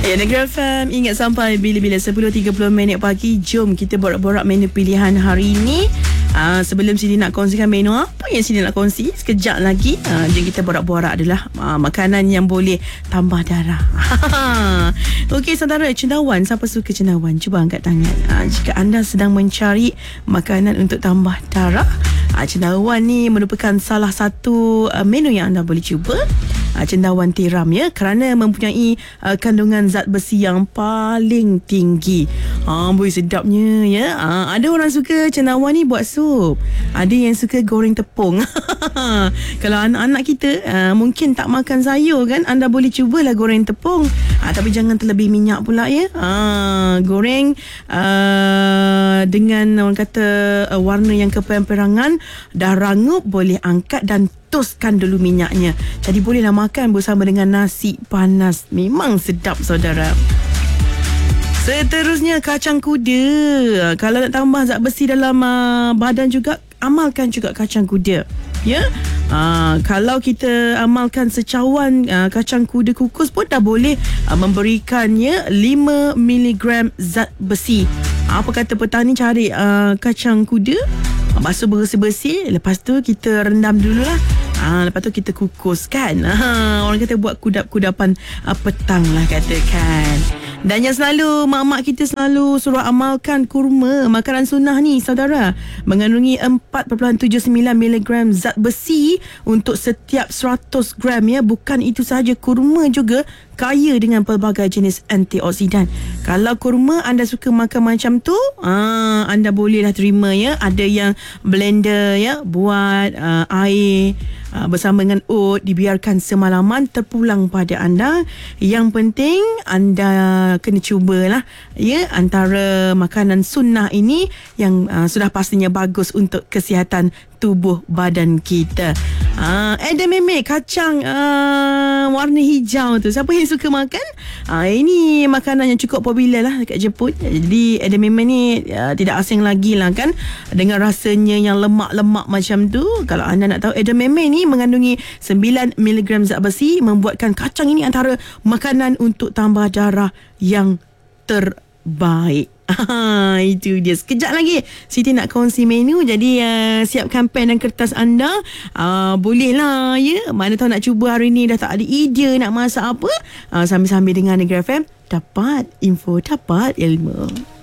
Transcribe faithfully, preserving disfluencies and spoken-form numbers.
Ya, Negeri F M, ingat sampai bila-bila sepuluh tiga puluh minit pagi. Jom kita borak-borak menu pilihan hari ini. Uh, sebelum Siti nak kongsikan menu apa yang Siti nak kongsi sekejap lagi, uh, jom kita borak-borak adalah uh, makanan yang boleh tambah darah. Okey saudara, cendawan, siapa suka cendawan? Cuba angkat tangan. Uh, jika anda sedang mencari makanan untuk tambah darah, uh, cendawan ni merupakan salah satu uh, menu yang anda boleh cuba. Uh, cendawan tiram ya, kerana mempunyai uh, kandungan zat besi yang paling tinggi. Ah, boy sedapnya ya. Ah, ada orang suka cendawan ni buat sup. Ada yang suka goreng tepung. Kalau anak-anak kita uh, mungkin tak makan sayur kan, anda boleh cubalah goreng tepung. Ah, tapi jangan terlebih minyak pula ya. Ah, goreng uh, dengan orang kata uh, warna yang keperang-perangan, dah rangup boleh angkat dan toskan dulu minyaknya. Jadi bolehlah makan bersama dengan nasi panas. Memang sedap saudara. Seterusnya kacang kuda. Kalau nak tambah zat besi dalam uh, badan juga, amalkan juga kacang kuda. Ya. Uh, kalau kita amalkan secawan uh, kacang kuda kukus pun dah boleh uh, memberikannya lima miligram zat besi. Apa kata petani cari uh, kacang kuda, basuh bersih-bersih, lepas tu kita rendam dululah. Ah, lepas tu kita kukus kan. Ah, orang kata buat kudap-kudapan ah, petang lah katakan. Dan yang selalu mak-mak kita selalu suruh amalkan kurma, makanan sunnah ni saudara, mengandungi empat perpuluhan tujuh sembilan miligram zat besi untuk setiap seratus gram ya. Bukan itu sahaja, kurma juga kaya dengan pelbagai jenis antioksidan. Kalau kurma anda suka makan macam tu, ah, anda bolehlah terima ya. Ada yang blender ya, buat ah, air Uh, bersama dengan oat, dibiarkan semalaman, terpulang pada anda. Yang penting anda kena cubalah ya, antara makanan sunnah ini yang uh, sudah pastinya bagus untuk kesihatan tubuh badan kita. Ah, edamame, kacang uh, warna hijau tu, siapa yang suka makan? Ah, ini makanan yang cukup popular lah dekat Jepun. Jadi edamame ni uh, tidak asing lagi lah kan, dengan rasanya yang lemak-lemak macam tu. Kalau anda nak tahu, edamame ni mengandungi sembilan miligram zat besi, membuatkan kacang ini antara makanan untuk tambah darah yang terbaik. Ah, itu dia. Sekejap lagi Siti nak kongsi menu. Jadi uh, siapkan pen dan kertas anda. uh, Bolehlah ya. Mana tahu nak cuba hari ni dah tak ada idea nak masak apa. uh, Sambil-sambil dengar Negeri F M, dapat info, dapat ilmu.